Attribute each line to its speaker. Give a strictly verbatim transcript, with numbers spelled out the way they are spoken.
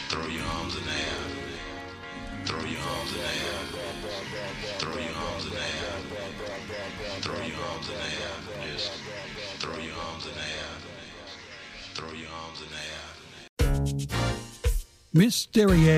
Speaker 1: Throw your arms in the air. Throw your arms in the air. Throw your arms in the air. Throw your arms in the air. Just throw your arms in the air. Throw your arms in the air.
Speaker 2: Mystery